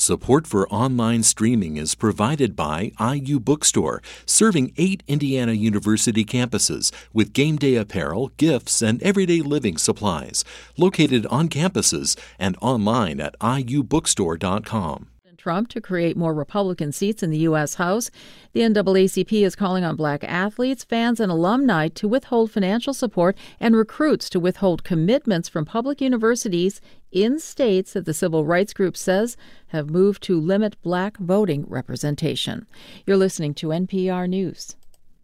Support for online streaming is provided by IU Bookstore, serving 8 Indiana University campuses with game day apparel, gifts, and everyday living supplies. Located on campuses and online at iubookstore.com. Trump to create more Republican seats in the U.S. House. The NAACP is calling on black athletes, fans, and alumni to withhold financial support and recruits to withhold commitments from public universities in states that the civil rights group says have moved to limit black voting representation. You're listening to NPR News.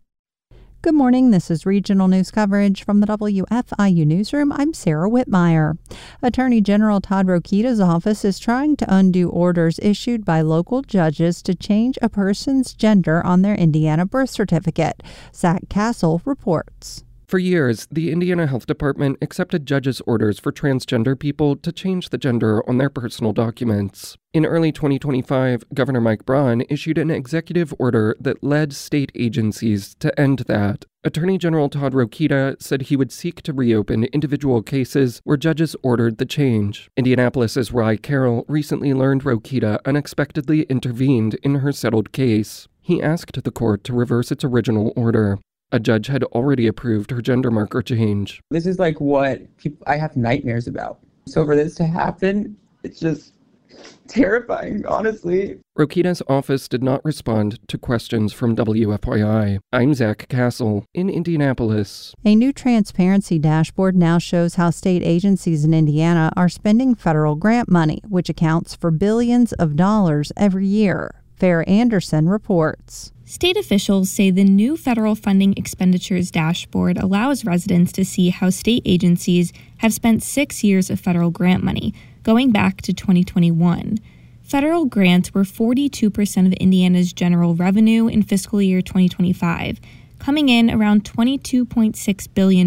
Good morning. This is regional news coverage from the WFIU newsroom. I'm Sarah Whitmire. Attorney General Todd Rokita's office is trying to undo orders issued by local judges to change a person's gender on their Indiana birth certificate. Zach Castle reports. For years, the Indiana Health Department accepted judges' orders for transgender people to change the gender on their personal documents. In early 2025, Governor Mike Braun issued an executive order that led state agencies to end that. Attorney General Todd Rokita said he would seek to reopen individual cases where judges ordered the change. Indianapolis's Rye Carroll recently learned Rokita unexpectedly intervened in her settled case. He asked the court to reverse its original order. A judge had already approved her gender marker change. This is like what I have nightmares about. So for this to happen, it's just terrifying, honestly. Rokita's office did not respond to questions from WFYI. I'm Zach Castle in Indianapolis. A new transparency dashboard now shows how state agencies in Indiana are spending federal grant money, which accounts for billions of dollars every year. Farrah Anderson reports. State officials say the new federal funding expenditures dashboard allows residents to see how state agencies have spent 6 years of federal grant money, going back to 2021. Federal grants were 42% of Indiana's general revenue in fiscal year 2025, coming in around $22.6 billion.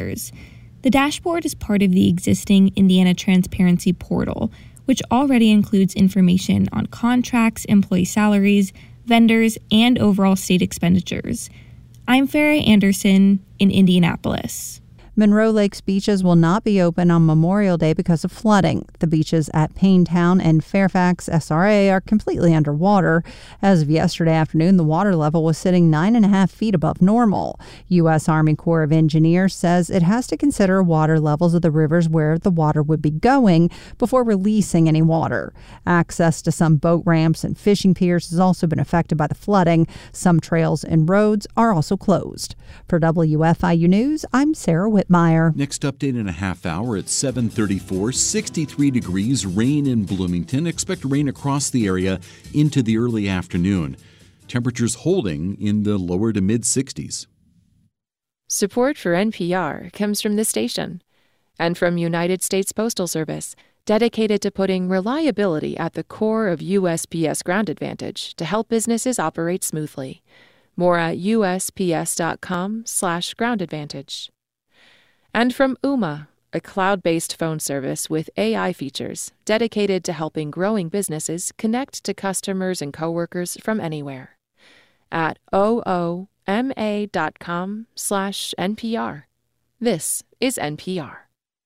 The dashboard is part of the existing Indiana Transparency Portal, which already includes information on contracts, employee salaries, vendors, and overall state expenditures. I'm Farrah Anderson in Indianapolis. Monroe Lake's beaches will not be open on Memorial Day because of flooding. The beaches at Paintown and Fairfax SRA are completely underwater. As of yesterday afternoon, the water level was sitting 9.5 feet above normal. U.S. Army Corps of Engineers says it has to consider water levels of the rivers where the water would be going before releasing any water. Access to some boat ramps and fishing piers has also been affected by the flooding. Some trails and roads are also closed. For WFIU News, I'm Sarah Whitmire. Next update in a half hour at 7:34, 63 degrees, rain in Bloomington. Expect rain across the area into the early afternoon. Temperatures holding in the lower to mid-60s. Support for NPR comes from this station and from United States Postal Service, dedicated to putting reliability at the core of USPS Ground Advantage to help businesses operate smoothly. More at usps.com/groundadvantage. And from Ooma, a cloud-based phone service with AI features dedicated to helping growing businesses connect to customers and coworkers from anywhere. At ooma.com/NPR. This is NPR.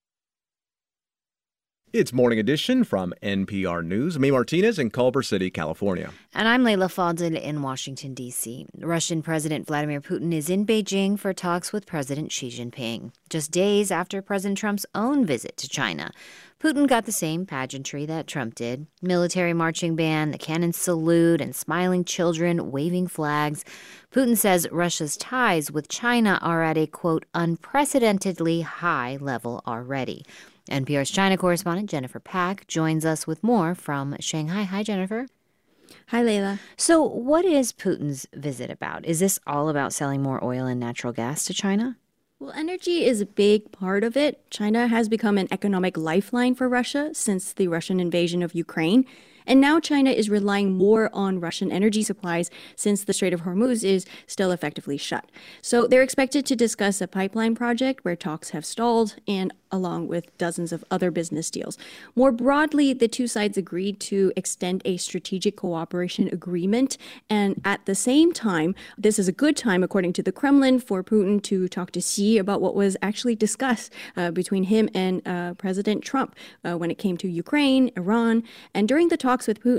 It's Morning Edition from NPR News. I'm Martinez in Culver City, California. And I'm Leila Fadel in Washington, D.C. Russian President Vladimir Putin is in Beijing for talks with President Xi Jinping, just days after President Trump's own visit to China. Putin got the same pageantry that Trump did. Military marching band, the cannon salute, and smiling children waving flags. Putin says Russia's ties with China are at a, quote, unprecedentedly high level already. NPR's China correspondent Jennifer Pack joins us with more from Shanghai. Hi, Jennifer. Hi, Leila. So what is Putin's visit about? Is this all about selling more oil and natural gas to China? Well, energy is a big part of it. China has become an economic lifeline for Russia since the Russian invasion of Ukraine. And now China is relying more on Russian energy supplies since the Strait of Hormuz is still effectively shut. So they're expected to discuss a pipeline project where talks have stalled, and along with dozens of other business deals. More broadly, the two sides agreed to extend a strategic cooperation agreement. And at the same time, this is a good time, according to the Kremlin, for Putin to talk to Xi about what was actually discussed between him and President Trump when it came to Ukraine, Iran. And during the talks with Putin,